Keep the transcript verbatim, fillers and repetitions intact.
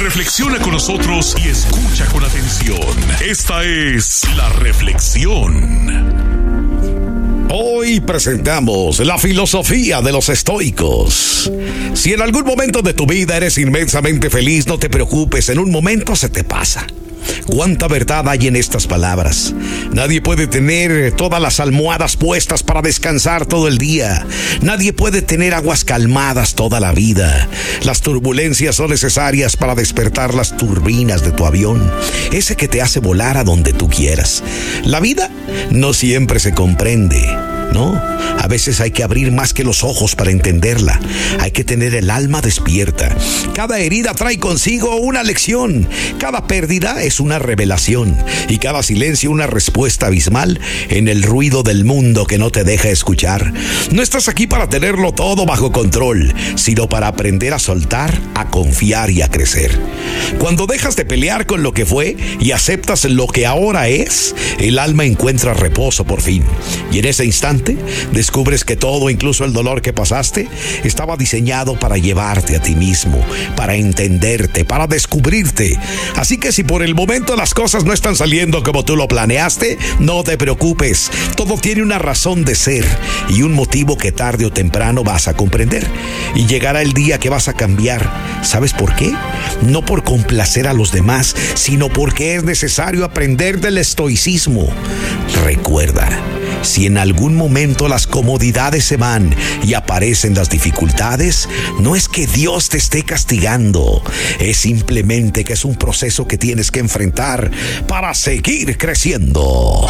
Reflexiona con nosotros y escucha con atención. Esta es La Reflexión. Hoy presentamos la filosofía de los estoicos. Si en algún momento de tu vida eres inmensamente feliz, no te preocupes, en un momento se te pasa. Cuánta verdad hay en estas palabras. Nadie puede tener todas las almohadas puestas para descansar todo el día. Nadie puede tener aguas calmadas toda la vida. Las turbulencias son necesarias para despertar las turbinas de tu avión, ese que te hace volar a donde tú quieras. La vida no siempre se comprende, ¿no? A veces hay que abrir más que los ojos para entenderla. Hay que tener el alma despierta. Cada herida trae consigo una lección. Cada pérdida es una revelación. Y cada silencio una respuesta abismal en el ruido del mundo que no te deja escuchar. No estás aquí para tenerlo todo bajo control, sino para aprender a soltar, a confiar y a crecer. Cuando dejas de pelear con lo que fue y aceptas lo que ahora es, el alma encuentra reposo por fin. Y en ese instante descubres que todo, incluso el dolor que pasaste, estaba diseñado para llevarte a ti mismo, para entenderte, para descubrirte. Así que si por el momento las cosas no están saliendo como tú lo planeaste, no te preocupes. Todo tiene una razón de ser y un motivo que tarde o temprano vas a comprender. Y llegará el día que vas a cambiar. ¿Sabes por qué? No por complacer a los demás, sino porque es necesario aprender del estoicismo. Recuerda, si en algún momento las comodidades se van y aparecen las dificultades, no es que Dios te esté castigando, es simplemente que es un proceso que tienes que enfrentar para seguir creciendo.